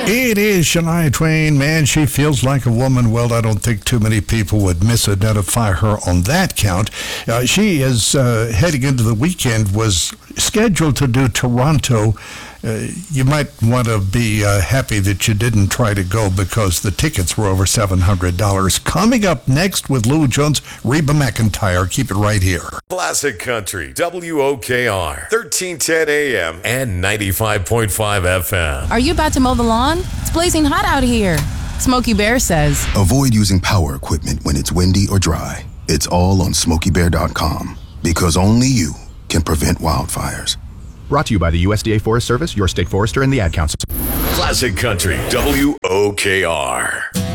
It is Shania Twain. Man, she feels like a woman. Well, I don't think too many people would misidentify her on that count. She is heading into the weekend, was scheduled to do Toronto. You might want to be happy that you didn't try to go because the tickets were over $700. Coming up next with Lou Jones, Reba McEntire. Keep it right here. Classic Country, WOKR, 1310 AM and 95.5 FM. Are you about to mow the lawn? It's blazing hot out here. Smokey Bear says, avoid using power equipment when it's windy or dry. It's all on SmokeyBear.com because only you can prevent wildfires. Brought to you by the USDA Forest Service, your state forester, and the Ad Council. Classic Country, WOKR.